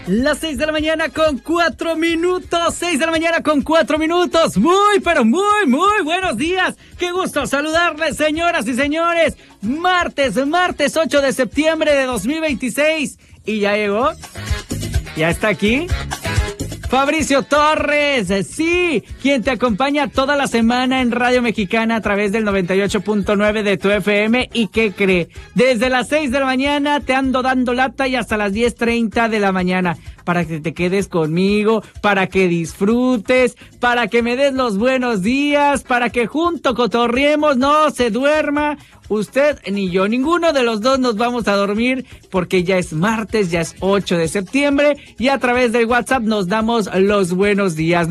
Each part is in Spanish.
Las 6 de la mañana con 4 minutos. 6 de la mañana con 4 minutos. Muy, pero muy buenos días. Qué gusto saludarles, señoras y señores. Martes 8 de septiembre de 2026. ¿Y ya llegó? ¿Ya está aquí? Fabricio Torres, sí, quien te acompaña toda la semana en Radio Mexicana a través del 98.9 de tu FM. ¿Y qué cree? Desde las 6 de la mañana te ando dando lata y hasta las 10:30 de la mañana. Para que te quedes conmigo, para que disfrutes, para que me des los buenos días, para que junto cotorriemos, no se duerma. Usted ni yo, ninguno de los dos nos vamos a dormir porque ya es martes, ya es 8 de septiembre y a través del WhatsApp nos damos los buenos días.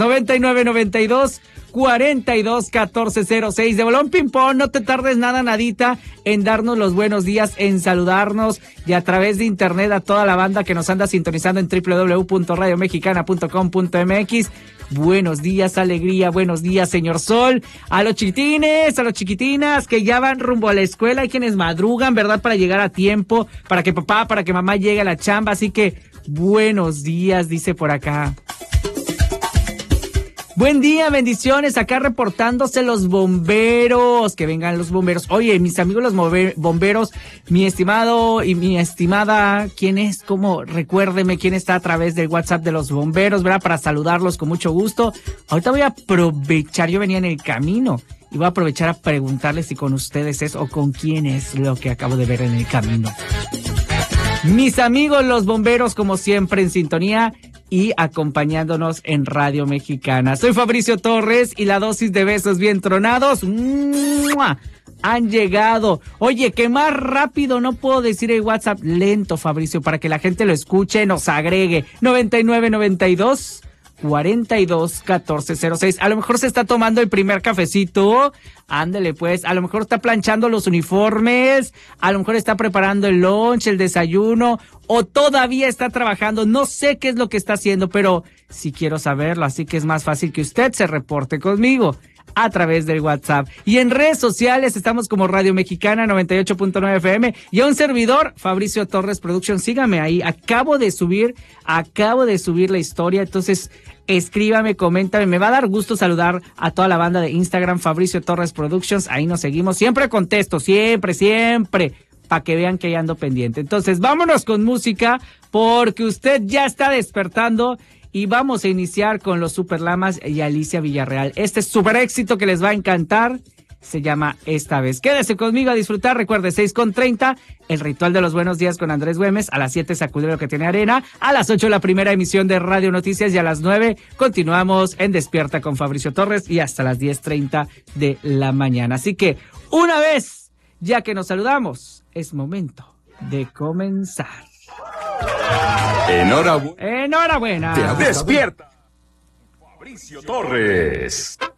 9992-421406 de Bolón Ping-Pong. No te tardes nadita en darnos los buenos días, en saludarnos y a través de internet a toda la banda que nos anda sintonizando en www.radiomexicana.com.mx. Buenos días, alegría, buenos días, señor Sol. A los chiquitines, a los chiquitinas que ya van rumbo a la escuela. Hay quienes madrugan, ¿verdad? Para llegar a tiempo, para que papá, para que mamá llegue a la chamba. Así que, buenos días, dice por acá. Buen día, bendiciones, acá reportándose los bomberos, que vengan los bomberos. Oye, mis amigos los bomberos, mi estimado y mi estimada, ¿quién es? ¿Cómo? Recuérdeme quién está a través del WhatsApp de los bomberos, ¿verdad? Para saludarlos con mucho gusto. Ahorita voy a aprovechar, yo venía en el camino y voy a aprovechar a preguntarles si con ustedes es o con quién es lo que acabo de ver en el camino. Mis amigos los bomberos, como siempre, en sintonía y acompañándonos en Radio Mexicana. Soy Fabricio Torres y la dosis de besos bien tronados ¡mua! Han llegado. Oye, que más rápido no puedo decir el WhatsApp. Lento, Fabricio, para que la gente lo escuche, nos agregue. 9992-421406. A lo mejor se está tomando el primer cafecito. Ándele pues, a lo mejor está planchando los uniformes, a lo mejor está preparando el lunch, el desayuno, o todavía está trabajando. No sé qué es lo que está haciendo, pero sí quiero saberlo, así que es más fácil que usted se reporte conmigo a través del WhatsApp. Y en redes sociales estamos como Radio Mexicana 98.9 FM y a un servidor, Fabricio Torres Productions. Sígame ahí, acabo de subir la historia, entonces escríbame, coméntame, me va a dar gusto saludar a toda la banda de Instagram, Fabricio Torres Productions, ahí nos seguimos, siempre contesto, siempre, para que vean que ya ando pendiente. Entonces, vámonos con música, porque usted ya está despertando y vamos a iniciar con los Superlamas y Alicia Villarreal. Este super éxito que les va a encantar se llama Esta Vez. Quédese conmigo a disfrutar. Recuerde, 6:30, el ritual de los buenos días con Andrés Güemes. A las 7, Sacude lo que tiene arena. A las 8, la primera emisión de Radio Noticias. Y a las 9, continuamos en Despierta con Fabricio Torres. Y hasta las 10:30 de la mañana. Así que, una vez, ya que nos saludamos, es momento de comenzar. Enhorabuena. Enhorabuena. Te despierta. Fabricio Torres.